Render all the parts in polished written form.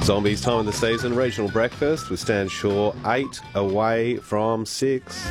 Zombies, time of the season, regional breakfast with Stan Shaw, 8 away from 6.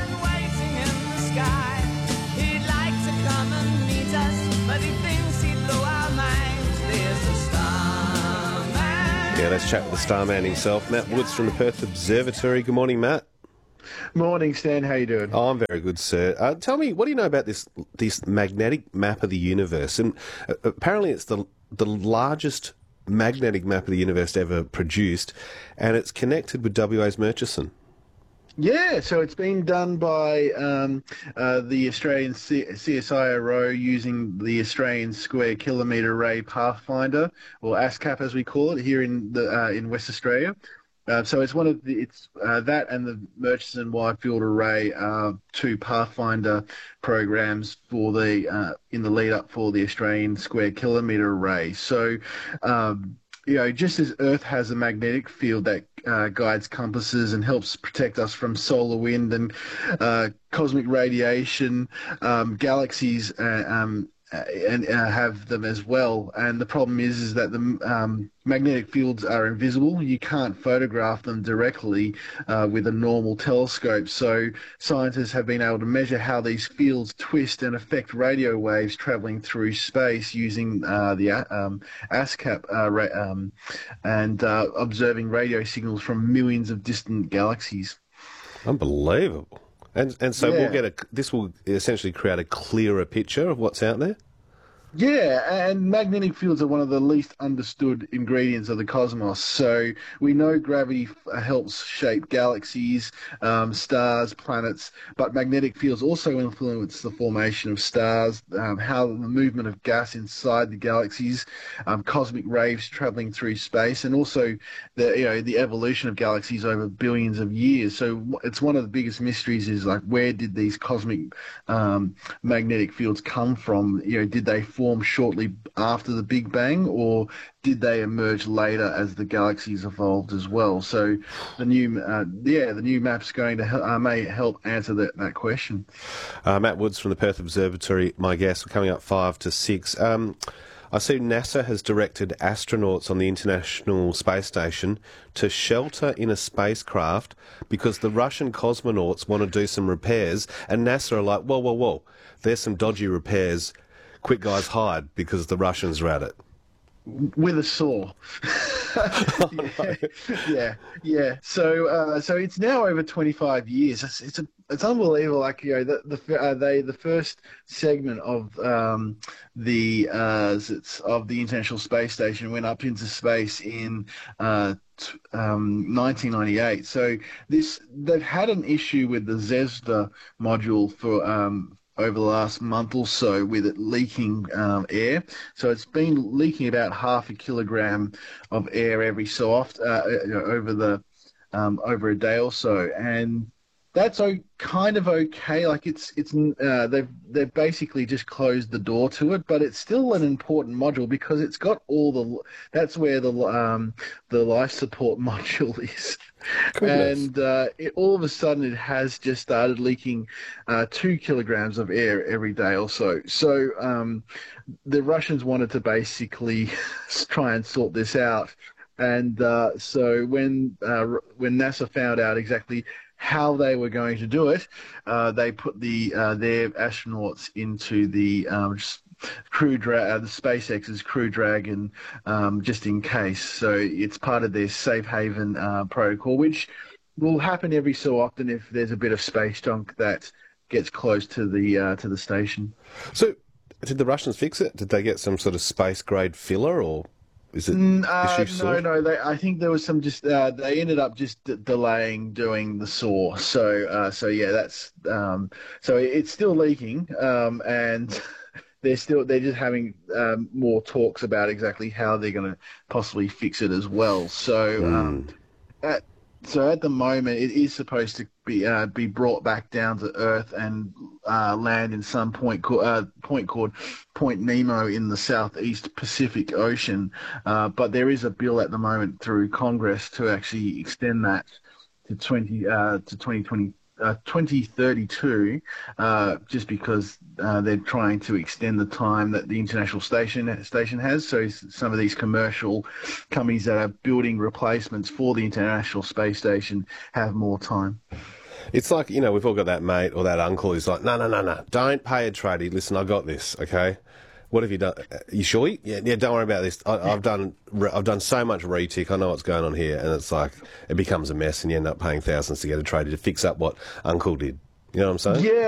Yeah, let's chat with the Starman himself, Matt Woods from the Perth Observatory. Good morning, Matt. Morning, Stan. How you doing? Oh, I'm very good, sir. Tell me, what do you know about this magnetic map of the universe? And apparently it's the largest magnetic map of the universe ever produced, and it's connected with WA's Murchison. Yeah, so it's been done by the Australian CSIRO using the Australian Square Kilometre Array Pathfinder, or ASCAP as we call it, here in West Australia. So it's one of that and the Murchison Wide Field Array are two Pathfinder programs for in the lead up for the Australian Square Kilometre Array. So just as Earth has a magnetic field that guides compasses and helps protect us from solar wind and cosmic radiation, galaxies have them as well. And the problem is that the magnetic fields are invisible. You can't photograph them directly with a normal telescope. So scientists have been able to measure how these fields twist and affect radio waves traveling through space using the ASCAP and observing radio signals from millions of distant galaxies. Unbelievable. And so Yeah. this will essentially create a clearer picture of what's out there? Yeah, and magnetic fields are one of the least understood ingredients of the cosmos. So we know gravity helps shape galaxies, stars, planets, but magnetic fields also influence the formation of stars, how the movement of gas inside the galaxies, cosmic rays traveling through space, and also the evolution of galaxies over billions of years. So it's one of the biggest mysteries is like, where did these cosmic magnetic fields come from? Did they form shortly after the Big Bang, or did they emerge later as the galaxies evolved as well? So the new map's going to may help answer that question. Matt Woods from the Perth Observatory, my guest. We're coming up 5 to 6. I see NASA has directed astronauts on the International Space Station to shelter in a spacecraft because the Russian cosmonauts want to do some repairs, and NASA are like, whoa, there's some dodgy repairs. Quick, guys, hide because the Russians are at it. With a saw. Yeah. So it's now over 25 years. It's unbelievable. Like the first segment of the International Space Station went up into space in 1998. So they've had an issue with the Zvezda module for over the last month or so with it leaking air. So it's been leaking about 0.5 kilogram of air every so often over a day or so, and that's kind of okay. Like they've basically just closed the door to it, but it's still an important module because it's got that's where the life support module is. Goodness. And all of a sudden it has just started leaking 2 kilograms of air every day or so. So the Russians wanted to basically try and sort this out. And so when NASA found out exactly how they were going to do it, they put their astronauts into the the SpaceX's Crew Dragon, just in case. So it's part of their safe haven protocol, which will happen every so often if there's a bit of space junk that gets close to the station. So, did the Russians fix it? Did they get some sort of space grade filler, or is it issue solved? No. I think there was some they ended up just delaying doing the saw. So yeah, that's so it's still leaking, and they're just having more talks about exactly how they're going to possibly fix it as well. So at the moment, it is supposed to be brought back down to Earth and land in some point called Point Nemo in the southeast Pacific Ocean. But there is a bill at the moment through Congress to actually extend that to 2020. 2032, just because they're trying to extend the time that the International Station has. So some of these commercial companies that are building replacements for the International Space Station have more time. It's like, we've all got that mate or that uncle who's like, no, don't pay a tradie. Listen, I got this, okay? What have you done? You sure? Yeah, don't worry about this. I've done so much retic. I know what's going on here, and it's like it becomes a mess, and you end up paying thousands to get a tradie to fix up what Uncle did. You know what I'm saying? Yeah.